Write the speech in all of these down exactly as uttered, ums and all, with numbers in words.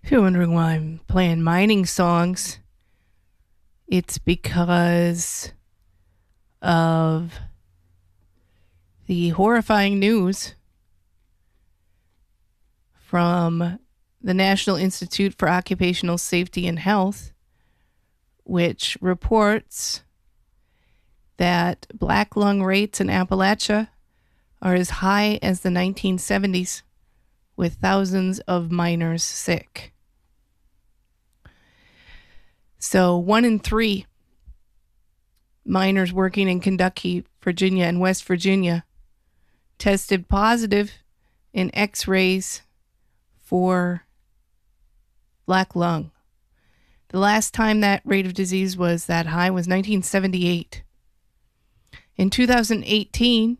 If you're wondering why I'm playing mining songs, it's because of the horrifying news from the National Institute for Occupational Safety and Health, which reports that black lung rates in Appalachia are as high as the nineteen seventies, with thousands of miners sick. So one in three miners working in Kentucky, Virginia, and West Virginia tested positive in x-rays for black lung. The last time that rate of disease was that high was nineteen seventy-eight. In two thousand eighteen,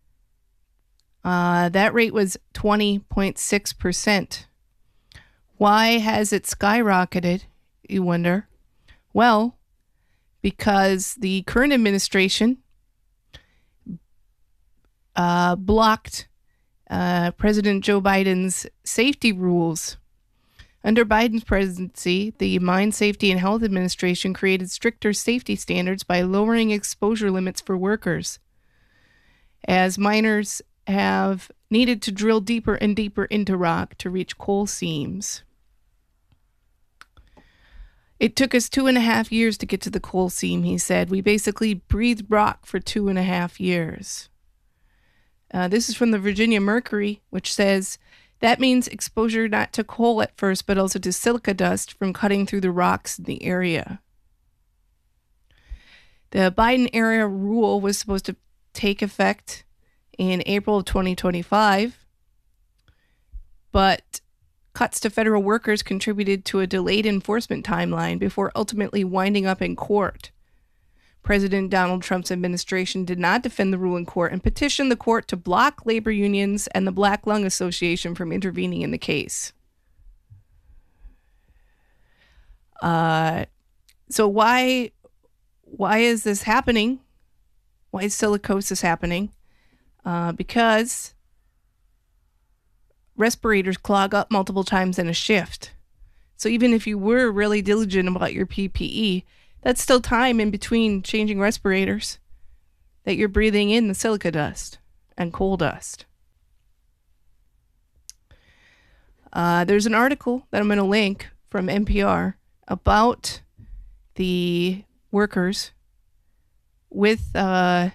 uh, that rate was twenty point six percent. Why has it skyrocketed, you wonder? Well, because the current administration uh, blocked uh, President Joe Biden's safety rules. Under Biden's presidency, the Mine Safety and Health Administration created stricter safety standards by lowering exposure limits for workers, as miners have needed to drill deeper and deeper into rock to reach coal seams. It took us two and a half years to get to the coal seam, he said. We basically breathed rock for two and a half years. Uh, this is from the Virginia Mercury, which says that means exposure not to coal at first, but also to silica dust from cutting through the rocks in the area. The Biden era rule was supposed to take effect in April of twenty twenty-five, but cuts to federal workers contributed to a delayed enforcement timeline before ultimately winding up in court. President Donald Trump's administration did not defend the rule in court and petitioned the court to block labor unions and the Black Lung Association from intervening in the case. Uh, so why, why is this happening? Why is silicosis happening? Uh, because respirators clog up multiple times in a shift. So even if you were really diligent about your P P E, that's still time in between changing respirators that you're breathing in the silica dust and coal dust. Uh, there's an article that I'm going to link from N P R about the workers with uh,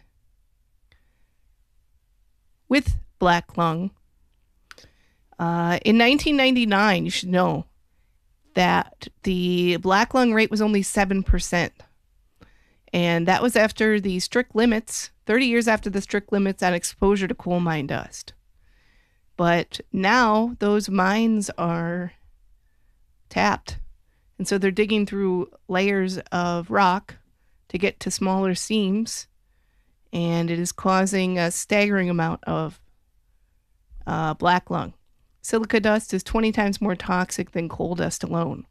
with black lung. Uh, in nineteen ninety-nine, you should know that the black lung rate was only seven percent. And that was after the strict limits, thirty years after the strict limits on exposure to coal mine dust. But now those mines are tapped. And so they're digging through layers of rock to get to smaller seams. And it is causing a staggering amount of uh, black lung. Silica dust is twenty times more toxic than coal dust alone.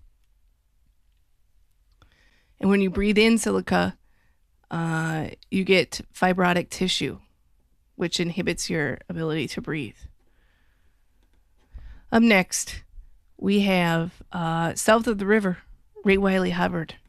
And when you breathe in silica, uh, you get fibrotic tissue, which inhibits your ability to breathe. Up next, we have uh, south of the river, Ray Wylie Hubbard.